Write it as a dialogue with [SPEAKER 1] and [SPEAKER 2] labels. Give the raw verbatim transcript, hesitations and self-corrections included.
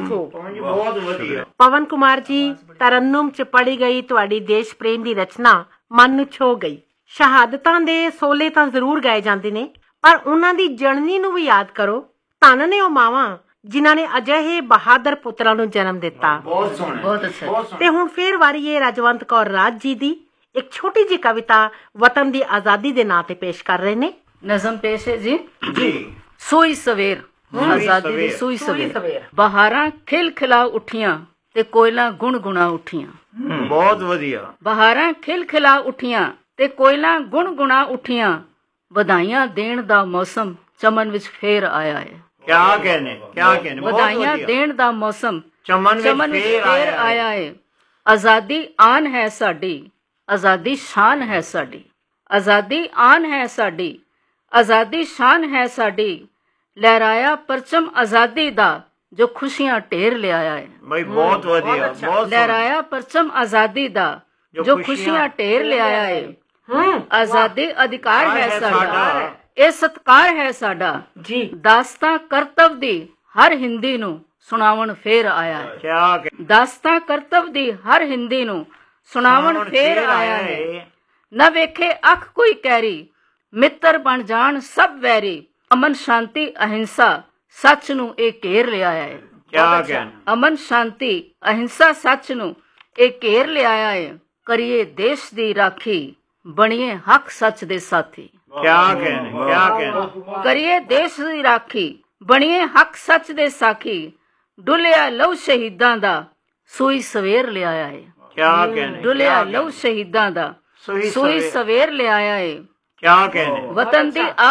[SPEAKER 1] खूब।
[SPEAKER 2] बहुत वधिया।
[SPEAKER 1] पवन कुमार जी, तरन्नुम च पढ़ी गई तुहाडी देश प्रेम दी रचना मन नूं छो गई। शहादतां दे सोले तां जरूर गाए जांदे ने, पर उन्हां दी जननी नूं भी याद करो। धन ने ओ मावां जिन्हां ने अजिहे बहादुर पुत्रां नूं जन्म दिता।
[SPEAKER 2] बहुत सोहना,
[SPEAKER 3] बहुत अच्छा।
[SPEAKER 1] ते हुण फिर वारी है राजवंत कौर राज जी दी। एक छोटी जी कविता वतन दी आजादी दे नां ते पेश कर रहे ने।
[SPEAKER 3] नज़म पेश है जी।
[SPEAKER 2] जी।
[SPEAKER 3] सूई सवेर, आजादी दी सूई सवेर। बहारां खिल खिला उठियां ते कोयलां गुण गुणा उठियां।
[SPEAKER 2] बहुत वधिया।
[SPEAKER 3] बहारां खिल खिला उठियां ते कोयलां गुण गुणा उठियां। ਵਧਾਈਆਂ ਦੇਣ ਦਾ ਮੌਸਮ ਚਮਨ ਵਿੱਚ ਫੇਰ ਆਇਆ ਹੈ।
[SPEAKER 2] क्या कहने, क्या कहने।
[SPEAKER 3] ਵਧਾਈਆਂ ਦੇਣ ਦਾ ਮੌਸਮ
[SPEAKER 2] चमन में
[SPEAKER 3] ਚਮਨ ਵਿੱਚ
[SPEAKER 2] फेर
[SPEAKER 3] ਫੇਰ
[SPEAKER 2] आया
[SPEAKER 3] ਆਇਆ ਹੈ। ਆਜ਼ਾਦੀ ਆਨ ਹੈ ਸਾਡੀ, ਆਜ਼ਾਦੀ ਸ਼ਾਨ ਹੈ ਸਾਡੀ। ਆਜ਼ਾਦੀ ਆਨ ਹੈ ਸਾਡੀ, ਆਜ਼ਾਦੀ ਸ਼ਾਨ ਹੈ ਸਾਡੀ। ਲਹਿਰਾਇਆ ਪਰਚਮ ਆਜ਼ਾਦੀ ਦਾ ਜੋ ਖੁਸ਼ੀਆਂ ਢੇਰ ਲਿਆਇਆ ਹੈ।
[SPEAKER 2] भाई बहुत वधिया, बहुत सोहना।
[SPEAKER 3] ਲਹਿਰਾਇਆ ਪਰਚਮ ਆਜ਼ਾਦੀ ਦਾ ਜੋ ਖੁਸ਼ੀਆਂ ਢੇਰ ਲਿਆਇਆ ਹੈ। ਆਜ਼ਾਦੀ ਅਧਿਕਾਰ ਹੈ ਸਾਡਾ, ਇਹ ਸਤਕਾਰ ਹੈ ਸਾਡਾ
[SPEAKER 1] जी।
[SPEAKER 3] ਦਾਸਤਾਂ ਕਰਤਵ ਦੀ ਹਰ ਹਿੰਦੀ ਨੂੰ ਸੁਣਾਵਣ ਫੇਰ ਆਇਆ ਹੈ।
[SPEAKER 2] क्या कह-
[SPEAKER 3] ਦਾਸਤਾਂ ਕਰਤਵ ਦੀ ਹਰ ਹਿੰਦੀ ਨੂੰ ਸੁਣਾਵਣ ਫੇਰ ਆਇਆ ਹੈ। ਨਾ ਵੇਖੇ ਅੱਖ ਕੋਈ ਕਹਿਰੀ, ਮਿੱਤਰ ਬਣ ਜਾਣ ਸਭ ਵੈਰੀ। ਅਮਨ ਸ਼ਾਂਤੀ ਅਹਿੰਸਾ ਸੱਚ ਨੂੰ ਇਹ ਘੇਰ ਲਿਆਇਆ ਹੈ।
[SPEAKER 2] क्या कहने।
[SPEAKER 3] ਅਮਨ ਸ਼ਾਂਤੀ ਅਹਿੰਸਾ ਸੱਚ ਨੂੰ ਇਹ ਘੇਰ ਲਿਆਇਆ ਹੈ। ਕਰੀਏ ਦੇਸ਼ ਦੀ ਰਾਖੀ, ਬਣੀਏ ਹੱਕ ਸੱਚ ਦੇ ਸਾਥੀ।
[SPEAKER 2] क्या कहने, क्या कहने।
[SPEAKER 3] ਕਰੀਏ ਦੇਸ਼ ਦੀ ਰਾਖੀ, ਬਣੀਏ ਹੱਕ ਸੱਚ ਦੇ ਸਾਖੀ। ਡੁੱਲਿਆ ਲਹੂ ਸ਼ਹੀਦਾਂ ਦਾ ਸੂਈ ਸਵੇਰ ਲਿਆਇਆ ਹੈ।
[SPEAKER 2] क्या कहने,
[SPEAKER 3] ਡੁੱਲਿਆ
[SPEAKER 2] क्या
[SPEAKER 3] ਲਹੂ ਸ਼ਹੀਦਾਂ ਦਾ
[SPEAKER 2] ਸੂਈ
[SPEAKER 3] ਸੂਈ
[SPEAKER 2] ਸਵੇਰ।
[SPEAKER 3] ਸਵੇਰ ਲਿਆਇਆ ਹੈ।
[SPEAKER 2] क्या कहने।
[SPEAKER 3] ਵਤਨ ਦੀ